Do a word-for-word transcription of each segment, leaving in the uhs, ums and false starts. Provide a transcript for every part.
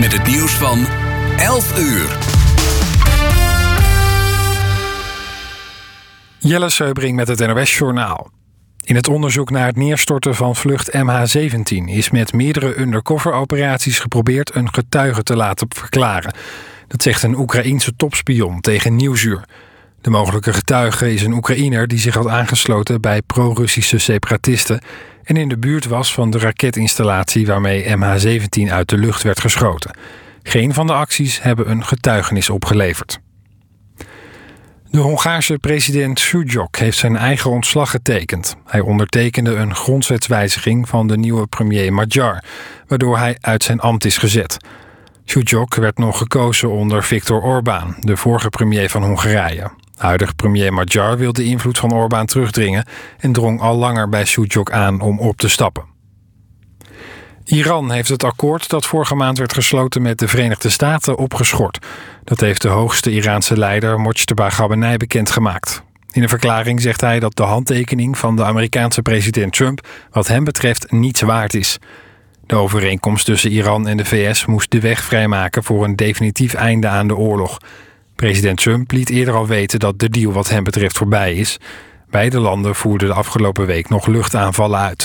met het nieuws van elf uur. Jelle Seubring met het N O S-journaal. In het onderzoek naar het neerstorten van vlucht M H zeventien... is met meerdere undercover-operaties geprobeerd een getuige te laten verklaren. Dat zegt een Oekraïense topspion tegen Nieuwsuur. De mogelijke getuige is een Oekraïner die zich had aangesloten bij pro-Russische separatisten... en in de buurt was van de raketinstallatie waarmee M H zeventien uit de lucht werd geschoten. Geen van de acties hebben een getuigenis opgeleverd. De Hongaarse president Sujuk heeft zijn eigen ontslag getekend. Hij ondertekende een grondwetswijziging van de nieuwe premier Magyar, waardoor hij uit zijn ambt is gezet. Sujuk werd nog gekozen onder Viktor Orbán, de vorige premier van Hongarije. Huidig premier Magyar wil de invloed van Orbán terugdringen en drong al langer bij Sujuk aan om op te stappen. Iran heeft het akkoord dat vorige maand werd gesloten met de Verenigde Staten opgeschort. Dat heeft de hoogste Iraanse leider Mojtaba Khamenei bekendgemaakt. In een verklaring zegt hij dat de handtekening van de Amerikaanse president Trump wat hem betreft niets waard is. De overeenkomst tussen Iran en de V S moest de weg vrijmaken voor een definitief einde aan de oorlog. President Trump liet eerder al weten dat de deal wat hem betreft voorbij is. Beide landen voerden de afgelopen week nog luchtaanvallen uit.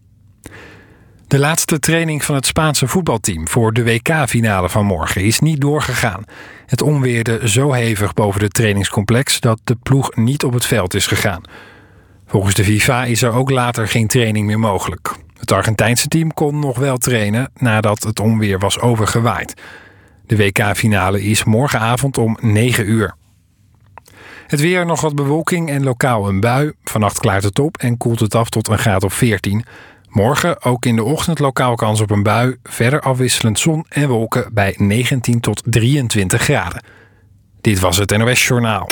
De laatste training van het Spaanse voetbalteam voor de W K-finale van morgen is niet doorgegaan. Het onweerde zo hevig boven het trainingscomplex dat de ploeg niet op het veld is gegaan. Volgens de FIFA is er ook later geen training meer mogelijk. Het Argentijnse team kon nog wel trainen nadat het onweer was overgewaaid. De W K-finale is morgenavond om negen uur. Het weer, nog wat bewolking en lokaal een bui. Vannacht klaart het op en koelt het af tot een graad of veertien. Morgen ook in de ochtend lokaal kans op een bui. Verder afwisselend zon en wolken bij negentien tot drieëntwintig graden. Dit was het N O S-journaal.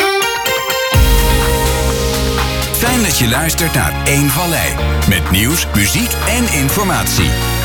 Fijn dat je luistert naar één Vallei. Met nieuws, muziek en informatie.